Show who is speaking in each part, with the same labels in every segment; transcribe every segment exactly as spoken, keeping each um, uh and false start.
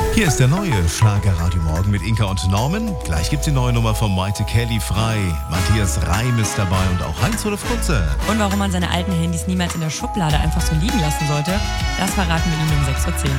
Speaker 1: Hier ist der neue Schlagerradio Morgen mit Inka und Norman. Gleich gibt's die neue Nummer von Maite Kelly frei. Matthias Reim ist dabei und auch Heinz-Rudolf Kunze.
Speaker 2: Und warum man seine alten Handys niemals in der Schublade einfach so liegen lassen sollte, das verraten wir Ihnen um sechs Uhr zehn.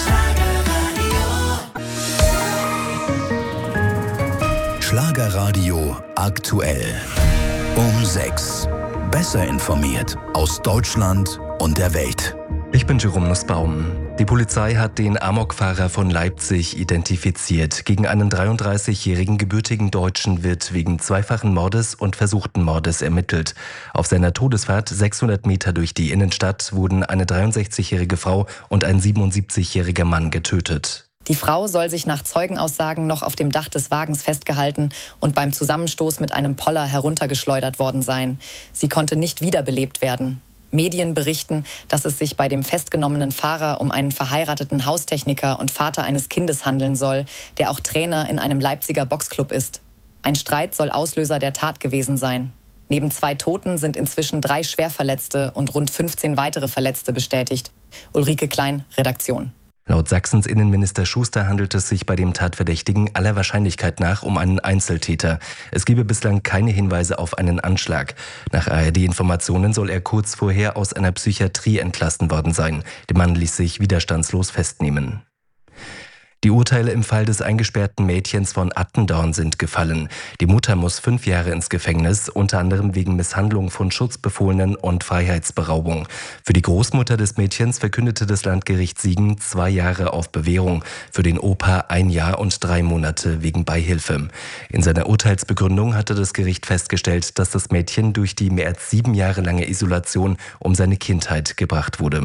Speaker 3: Schlagerradio aktuell. Um sechs. Besser informiert aus Deutschland und der Welt.
Speaker 4: Ich bin Jerome Nussbaum. Die Polizei hat den Amokfahrer von Leipzig identifiziert. Gegen einen dreiunddreißigjährigen gebürtigen Deutschen wird wegen zweifachen Mordes und versuchten Mordes ermittelt. Auf seiner Todesfahrt sechshundert Meter durch die Innenstadt wurden eine dreiundsechzigjährige Frau und ein siebenundsiebzigjähriger Mann getötet.
Speaker 5: Die Frau soll sich nach Zeugenaussagen noch auf dem Dach des Wagens festgehalten und beim Zusammenstoß mit einem Poller heruntergeschleudert worden sein. Sie konnte nicht wiederbelebt werden. Medien berichten, dass es sich bei dem festgenommenen Fahrer um einen verheirateten Haustechniker und Vater eines Kindes handeln soll, der auch Trainer in einem Leipziger Boxclub ist. Ein Streit soll Auslöser der Tat gewesen sein. Neben zwei Toten sind inzwischen drei Schwerverletzte und rund fünfzehn weitere Verletzte bestätigt. Ulrike Klein, Redaktion.
Speaker 4: Laut Sachsens Innenminister Schuster handelt es sich bei dem Tatverdächtigen aller Wahrscheinlichkeit nach um einen Einzeltäter. Es gebe bislang keine Hinweise auf einen Anschlag. Nach A R D-Informationen soll er kurz vorher aus einer Psychiatrie entlassen worden sein. Der Mann ließ sich widerstandslos festnehmen. Die Urteile im Fall des eingesperrten Mädchens von Attendorn sind gefallen. Die Mutter muss fünf Jahre ins Gefängnis, unter anderem wegen Misshandlung von Schutzbefohlenen und Freiheitsberaubung. Für die Großmutter des Mädchens verkündete das Landgericht Siegen zwei Jahre auf Bewährung, für den Opa ein Jahr und drei Monate wegen Beihilfe. In seiner Urteilsbegründung hatte das Gericht festgestellt, dass das Mädchen durch die mehr als sieben Jahre lange Isolation um seine Kindheit gebracht wurde.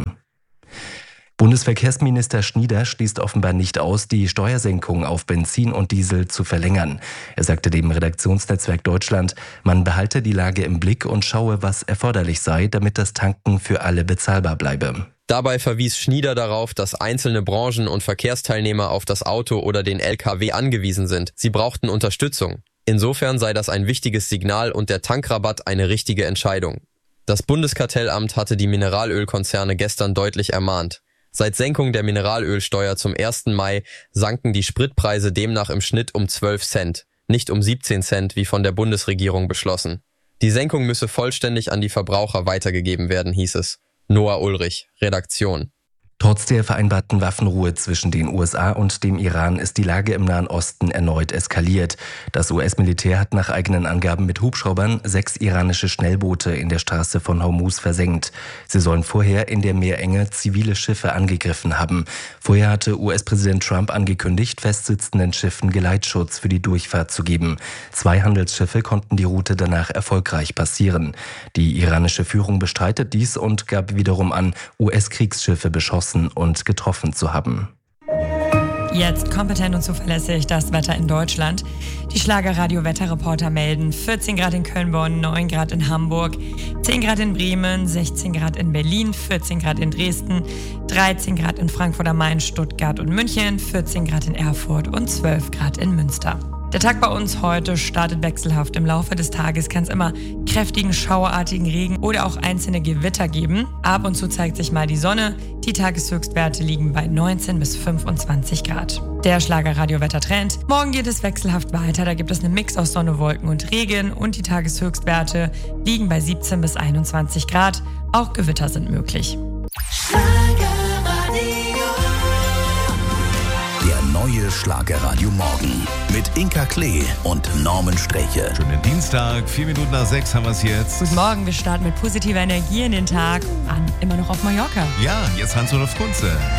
Speaker 4: Bundesverkehrsminister Schnieder schließt offenbar nicht aus, die Steuersenkung auf Benzin und Diesel zu verlängern. Er sagte dem Redaktionsnetzwerk Deutschland, man behalte die Lage im Blick und schaue, was erforderlich sei, damit das Tanken für alle bezahlbar bleibe.
Speaker 6: Dabei verwies Schnieder darauf, dass einzelne Branchen und Verkehrsteilnehmer auf das Auto oder den L K W angewiesen sind. Sie brauchten Unterstützung. Insofern sei das ein wichtiges Signal und der Tankrabatt eine richtige Entscheidung. Das Bundeskartellamt hatte die Mineralölkonzerne gestern deutlich ermahnt. Seit Senkung der Mineralölsteuer zum ersten Mai sanken die Spritpreise demnach im Schnitt um zwölf Cent, nicht um siebzehn Cent wie von der Bundesregierung beschlossen. Die Senkung müsse vollständig an die Verbraucher weitergegeben werden, hieß es. Noah Ulrich, Redaktion.
Speaker 4: Trotz der vereinbarten Waffenruhe zwischen den U S A und dem Iran ist die Lage im Nahen Osten erneut eskaliert. Das U S-Militär hat nach eigenen Angaben mit Hubschraubern sechs iranische Schnellboote in der Straße von Hormuz versenkt. Sie sollen vorher in der Meerenge zivile Schiffe angegriffen haben. Vorher hatte U S-Präsident Trump angekündigt, festsitzenden Schiffen Geleitschutz für die Durchfahrt zu geben. Zwei Handelsschiffe konnten die Route danach erfolgreich passieren. Die iranische Führung bestreitet dies und gab wiederum an, U S-Kriegsschiffe beschossen und getroffen zu haben.
Speaker 2: Jetzt kompetent und zuverlässig das Wetter in Deutschland. Die Schlagerradio-Wetterreporter melden vierzehn Grad in Köln-Bonn, neun Grad in Hamburg, zehn Grad in Bremen, sechzehn Grad in Berlin, vierzehn Grad in Dresden, dreizehn Grad in Frankfurt am Main, Stuttgart und München, vierzehn Grad in Erfurt und zwölf Grad in Münster. Der Tag bei uns heute startet wechselhaft. Im Laufe des Tages kann es immer kräftigen, schauerartigen Regen oder auch einzelne Gewitter geben. Ab und zu zeigt sich mal die Sonne. Die Tageshöchstwerte liegen bei neunzehn bis fünfundzwanzig Grad. Der Schlagerradio-Wettertrend. Morgen geht es wechselhaft weiter. Da gibt es einen Mix aus Sonne, Wolken und Regen. Und die Tageshöchstwerte liegen bei siebzehn bis einundzwanzig Grad. Auch Gewitter sind möglich.
Speaker 3: Der neue Schlagerradio Morgen mit Inka Klee und Norman Streche.
Speaker 1: Schönen Dienstag, vier Minuten nach sechs haben wir es jetzt.
Speaker 2: Guten Morgen, wir starten mit positiver Energie in den Tag. An, immer noch auf Mallorca.
Speaker 1: Ja, jetzt Heinz-Rudolf Kunze.